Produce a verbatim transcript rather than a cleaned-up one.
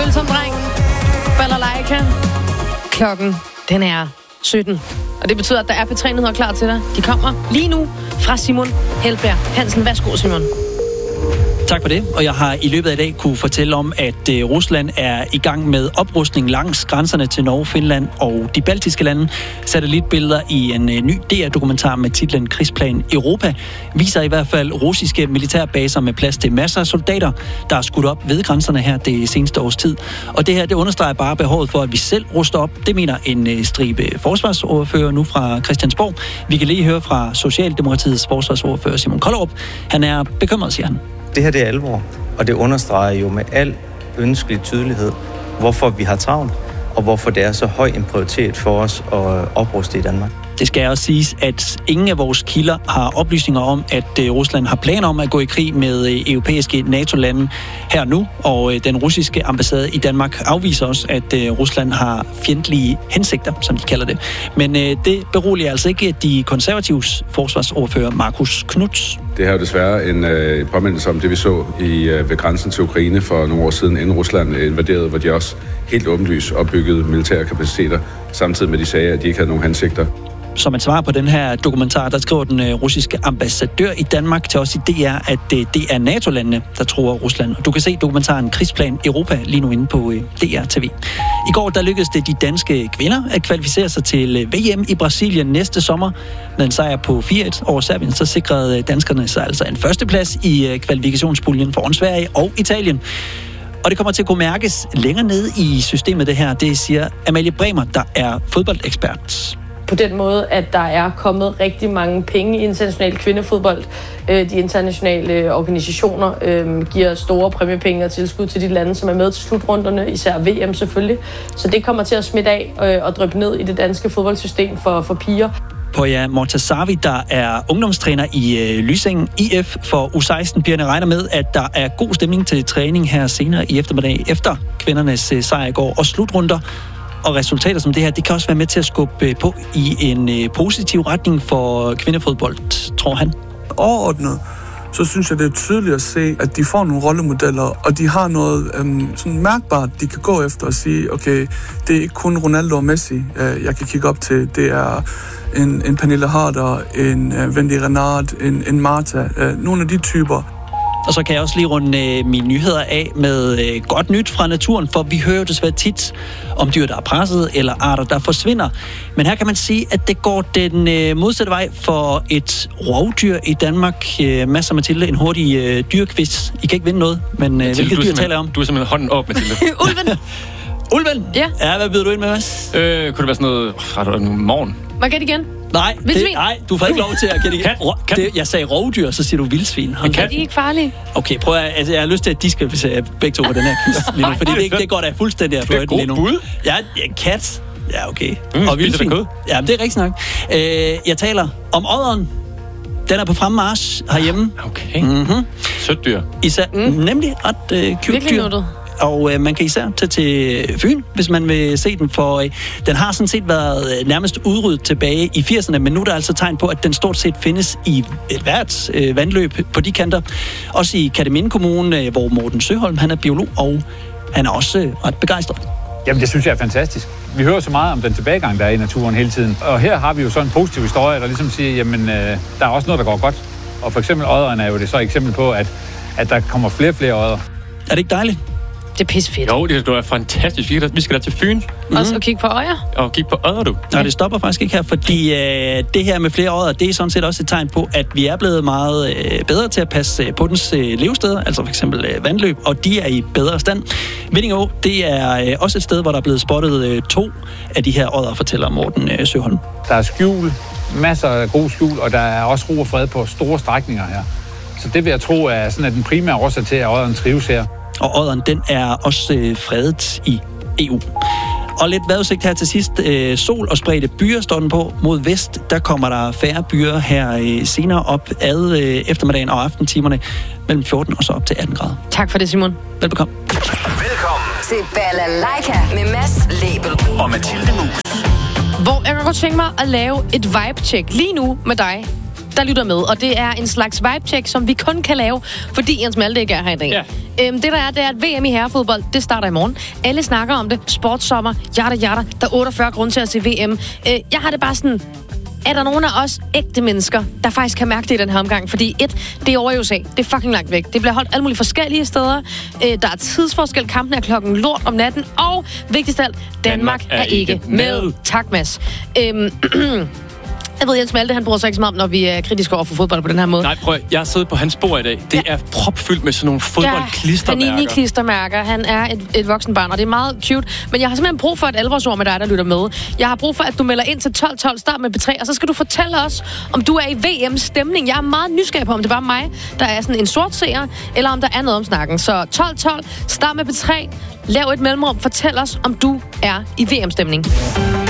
følsom dreng. Balalaika. Klokken, den er sytten. Og det betyder, at der er P tre-nyheder klar til dig. De kommer lige nu fra Simon Helberg Hansen. Værsgo, Simon. Tak for det, og jeg har i løbet af i dag kunne fortælle om, at øh, Rusland er i gang med oprustning langs grænserne til Norge, Finland og de baltiske lande. Satellitbilleder i en øh, ny D R-dokumentar med titlen Krigsplan Europa viser i hvert fald russiske militærbaser med plads til masser af soldater, der er skudt op ved grænserne her det seneste års tid. Og det her, det understreger bare behovet for, at vi selv ruster op. Det mener en øh, stribe forsvarsordfører nu fra Christiansborg. Vi kan lige høre fra Socialdemokratiets forsvarsordfører Simon Kollerup. Han er bekymret, siger han. Det her det er alvor, og det understreger jo med al ønskelig tydelighed, hvorfor vi har travlt, og hvorfor det er så høj en prioritet for os at opruste i Danmark. Det skal også siges, at ingen af vores kilder har oplysninger om, at Rusland har planer om at gå i krig med europæiske NATO-lande her nu, og den russiske ambassade i Danmark afviser også, at Rusland har fjendtlige hensigter, som de kalder det. Men det beroliger altså ikke de konservatives forsvarsordfører Marcus Knuth. Det her er jo desværre en øh, påmindelse om det, vi så i, øh, ved grænsen til Ukraine for nogle år siden, inden Rusland invaderede, hvor de også helt åbenlyst opbyggede militære kapaciteter, samtidig med de sagde, at de ikke havde nogen hensigter. Som et svar på den her dokumentar, der skriver den russiske ambassadør i Danmark til os i D R, at det er NATO-landene, der tror Rusland. Du kan se dokumentaren Krigsplan Europa lige nu inde på D R T V. I går der lykkedes det de danske kvinder at kvalificere sig til V M i Brasilien næste sommer. Med en sejr på fire et over Serbien, så sikrede danskerne sig altså en førsteplads i kvalifikationspuljen foran Sverige og Italien. Og det kommer til at kunne mærkes længere nede i systemet det her, det siger Amalie Bremer, der er fodboldekspert. På den måde, at der er kommet rigtig mange penge i international kvindefodbold. De internationale organisationer øh, giver store præmiepenge og tilskud til de lande, som er med til slutrunderne, især V M selvfølgelig. Så det kommer til at smitte af øh, og dryppe ned i det danske fodboldsystem for, for piger. Poya Mortazavi, der er ungdomstræner i øh, Lysing I F for U seksten-pigerne, regner med, at der er god stemning til træning her senere i eftermiddag efter kvindernes øh, sejr i går og slutrunder. Og resultater som det her, det kan også være med til at skubbe på i en øh, positiv retning for kvindefodbold, tror han. Overordnet, så synes jeg, det er tydeligt at se, at de får nogle rollemodeller, og de har noget øhm, sådan mærkbart, de kan gå efter og sige, okay, det er ikke kun Ronaldo og Messi, øh, jeg kan kigge op til. Det er en, en Pernille Harder, en øh, Wendy Renard, en, en Marta, øh, nogle af de typer. Og så kan jeg også lige runde øh, mine nyheder af med øh, godt nyt fra naturen, for vi hører jo desværre tit om dyr, der er presset, eller arter, der forsvinder. Men her kan man sige, at det går den øh, modsatte vej for et rovdyr i Danmark. Øh, Mads og Mathilde, en hurtig øh, dyrquiz. I kan ikke vinde noget, men øh, hvilket dyr taler jeg om? Du er simpelthen hånden op, Mathilde. Ulven! Ulven? Ja. Ja, hvad byder du ind med, Mads? Øh, kunne det være sådan noget... Fra oh, morgen? Må jeg gætte igen? Nej, det, nej, du får ikke lov til at gætte igen. Kat, det, jeg sagde rovdyr, så siger du vildsvin. Men er de ikke farlige? Okay, prøv at, altså, jeg har lyst til at diskvalificere begge to på den her quiz lige nu, fordi det, det går da fuldstændig at fløjte lige nu. Bud. Ja, ja, kat. Ja, okay. Mm, og vildsvin. Ja, det er rigtigt nok. Øh, jeg taler om odderen. Den er på fremmarch herhjemme. Okay. Mm-hmm. Sødt dyr. Især, mm. Nemlig ret øh, cute dyr. Nuttet. Og øh, man kan især tage til Fyn, hvis man vil se den, for øh, den har sådan set været øh, nærmest udryddet tilbage i firserne, men nu er der altså tegn på, at den stort set findes i et hvert øh, vandløb på de kanter. Også i Kerteminde Kommune, øh, hvor Morten Søholm, han er biolog, og han er også øh, ret begejstret. Jamen, det synes jeg er fantastisk. Vi hører så meget om den tilbagegang, der er i naturen hele tiden. Og her har vi jo så en positiv historie, der ligesom siger, jamen, øh, der er også noget, der går godt. Og for eksempel odderen er jo det så et eksempel på, at, at der kommer flere og flere odder. Er det ikke dejligt? Det er pissefedt. Jo, det er fantastisk. Vi skal da til Fyn. Mm-hmm. Også og kigge på øjer. Og kigge på øjer, du. Nej, det stopper faktisk ikke her, fordi øh, det her med flere øjer, det er sådan set også et tegn på, at vi er blevet meget øh, bedre til at passe på dens øh, levesteder, altså for eksempel øh, vandløb, og de er i bedre stand. Vindingå, det er øh, også et sted, hvor der er blevet spottet øh, to af de her øjer, fortæller Morten øh, Søholm. Der er skjul, masser af god skjul, og der er også ro og fred på store strækninger her. Så det vil jeg tro er sådan, at den primære årsag til, at odderen trives her. Og odderen, den er også øh, fredet i E U. Og lidt vejrudsigt her til sidst. Øh, sol og spredte byer står den på. Mod vest, der kommer der færre byer her øh, senere op ad øh, eftermiddagen og aftentimerne mellem fjorten og så op til atten grader. Tak for det, Simon. Velbekomme. Velkommen til Balalaika med Mads Lebel og Mathilde Mus. Hvor jeg kan godt tænke mig at lave et vibe-check lige nu med dig, der lytter med. Og det er en slags vibe-check, som vi kun kan lave, fordi Jens Malte ikke er her i dag. Ja. Øhm, det der er, det er, at V M i herrefodbold, det starter i morgen. Alle snakker om det. Sportssommer, jada jada. Der er otteogfyrre grunde til at se V M. Øh, jeg har det bare sådan... Er der nogen af os ægte mennesker, der faktisk kan mærke det i den her omgang? Fordi et, det er over i U S A. Det er fucking langt væk. Det bliver holdt alle mulige forskellige steder. Øh, der er tidsforskel. Kampen er klokken lort om natten. Og vigtigst af alt, Danmark, Danmark er, er ikke med. med. Tak, Mads. Øhm, Jeg ved, Jens Malte, han bruger sig ikke så meget om, når vi er kritiske over for fodbold på den her måde. Nej, prøv. Jeg har siddet på hans bord i dag. Det ja. er propfyldt med sådan nogle fodboldklistermærker. Ja, Panini-klistermærker. Han er et, et voksen barn, og det er meget cute. Men jeg har simpelthen brug for et alvorsord med dig, der lytter med. Jeg har brug for, at du melder ind til tolv tolv, start med B tre, og så skal du fortælle os, om du er i V M-stemning. Jeg er meget nysgerrig på, om det er bare mig, der er sådan en sort seer, eller om der er noget om snakken. Så tolv tolv, start med B tre, lav et mellemrum, fortæl os, om du er i V M-stemning.